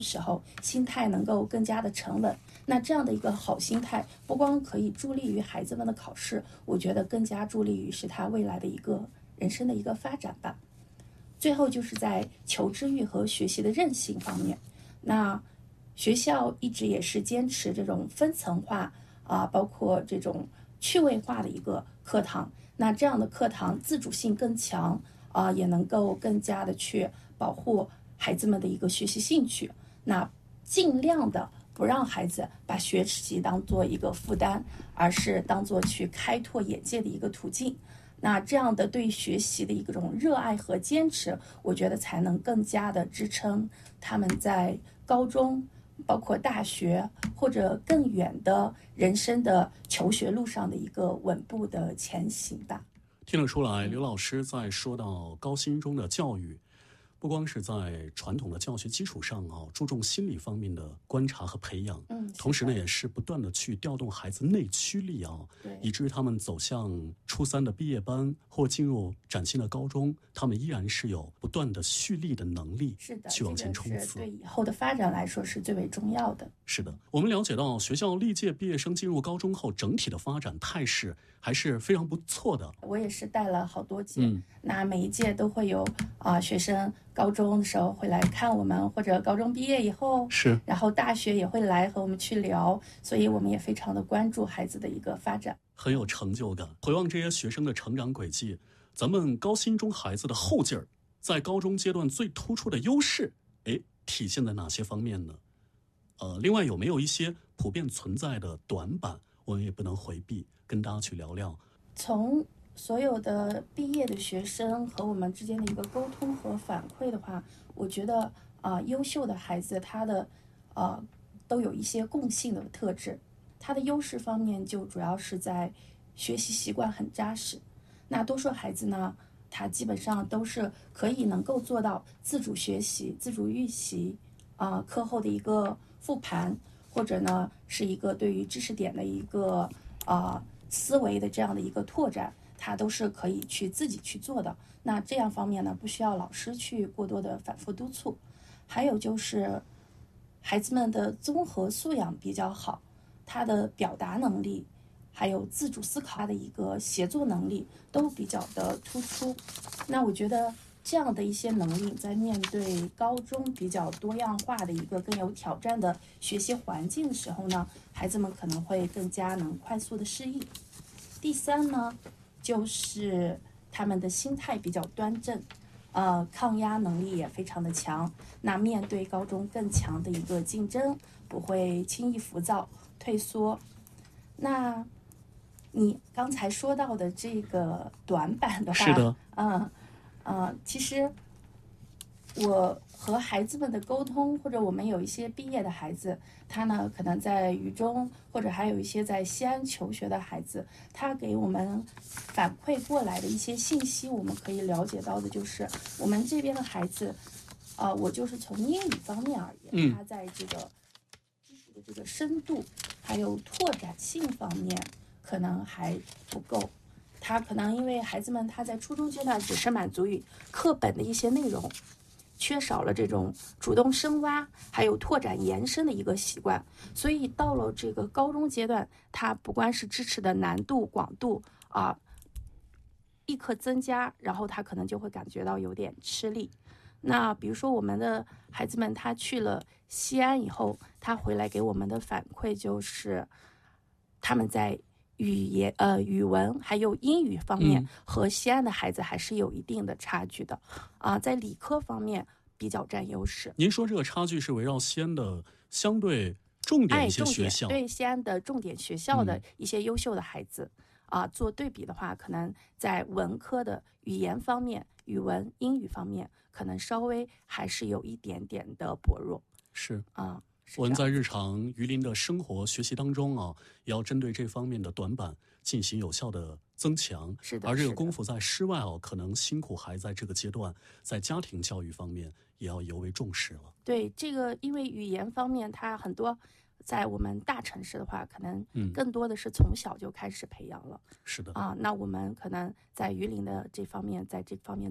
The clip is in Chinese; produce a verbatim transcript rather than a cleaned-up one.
时候心态能够更加的沉稳。那这样的一个好心态不光可以助力于孩子们的考试，我觉得更加助力于是他未来的一个人生的一个发展吧。最后就是在求知欲和学习的韧性方面，那学校一直也是坚持这种分层化啊，包括这种趣味化的一个课堂。那这样的课堂自主性更强啊，也能够更加的去保护孩子们的一个学习兴趣。那尽量的不让孩子把学习当做一个负担，而是当做去开拓眼界的一个途径。那这样的对学习的一种热爱和坚持，我觉得才能更加的支撑他们在高中包括大学或者更远的人生的求学路上的一个稳步的前行吧。 听得出来，刘老师在说到高薪中的教育，不光是在传统的教学基础上啊，注重心理方面的观察和培养， 嗯， 同时呢，也是不断的去调动孩子内驱力啊，以至于他们走向初三的毕业班或进入崭新的高中，他们依然是有不断的蓄力的能力， 是的， 去往前冲刺。 这个、对以后的发展来说是最为重要的。 是的，我们了解到学校历届毕业生进入高中后，整体的发展态势还是非常不错的。 我也是带了好多届， 嗯、 那每一届都会有啊、呃、学生高中的时候会来看我们，或者高中毕业以后是， 然后大学也会来和我们去聊，所以我们也非常的关注孩子的一个发展， 很有成就感。回望这些学生的成长轨迹，咱们高薪中孩子的后劲儿，在高中阶段最突出的优势，哎，体现在哪些方面呢？呃，另外有没有一些普遍存在的短板，我们也不能回避，跟大家去聊聊。 从所有的毕业的学生和我们之间的一个沟通和反馈的话，我觉得啊、呃，优秀的孩子他的呃都有一些共性的特质。他的优势方面就主要是在学习习惯很扎实。那多数孩子呢，他基本上都是可以能够做到自主学习、自主预习啊、呃，课后的一个复盘，或者呢是一个对于知识点的一个啊、呃、思维的这样的一个拓展，他都是可以去自己去做的。那这样方面呢，不需要老师去过多的反复督促。还有就是孩子们的综合素养比较好，他的表达能力还有自主思考的一个协作能力都比较的突出。那我觉得这样的一些能力在面对高中比较多样化的一个更有挑战的学习环境的时候呢，孩子们可能会更加能快速的适应。第三呢，就是他们的心态比较端正，呃，抗压能力也非常的强。那面对高中更强的一个竞争，不会轻易浮躁退缩。那你刚才说到的这个短板的话， 是的， 嗯呃，其实我和孩子们的沟通，或者我们有一些毕业的孩子，他呢可能在渝中，或者还有一些在西安求学的孩子，他给我们反馈过来的一些信息，我们可以了解到的就是我们这边的孩子，啊、呃，我就是从英语方面而言， 嗯、 他在这个知识的这个深度还有拓展性方面可能还不够。他可能因为孩子们他在初中阶段只是满足于课本的一些内容，缺少了这种主动深挖还有拓展延伸的一个习惯，所以到了这个高中阶段，他不光是知识的难度广度啊立刻增加，然后他可能就会感觉到有点吃力。那比如说我们的孩子们他去了西安以后，他回来给我们的反馈就是他们在语言呃语文还有英语方面、嗯、和西安的孩子还是有一定的差距的啊、呃，在理科方面比较占优势。 您说这个差距是围绕西安的相对重点一些学校， 哎、对西安的重点学校的一些优秀的孩子啊、嗯呃，做对比的话，可能在文科的语言方面、语文、英语方面，可能稍微还是有一点点的薄弱。 是啊。嗯我们在日常榆林的生活学习当中啊，也要针对这方面的短板进行有效的增强。 是的， 而这个功夫在室外哦，可能辛苦还在这个阶段，在家庭教育方面也要尤为重视了。 对这个，因为语言方面，它很多在我们大城市的话，可能更多的是从小就开始培养了。 嗯、是的啊，那我们可能在榆林的这方面，在这方面